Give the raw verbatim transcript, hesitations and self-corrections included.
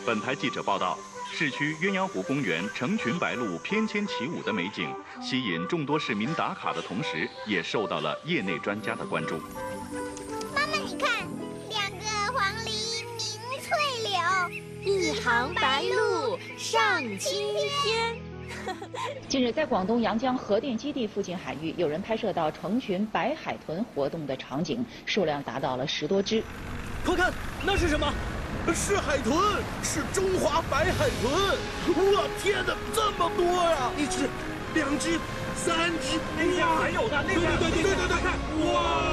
本台记者报道，市区鸳鸯湖公园成群白鹭翩跹起舞的美景，吸引众多市民打卡的同时，也受到了业内专家的关注。 妈妈，你看，两个黄鹂鸣翠柳， 一行白鹭上青天。 近日，在广东阳江核电基地附近海域，有人拍摄到成群白海豚活动的场景，数量达到了十多只。 快看，那是什么？ 是海豚，是中华白海豚！我天哪，这么多呀！一只，两只，三只， 那边还有呢，那边对对对对对对，哇！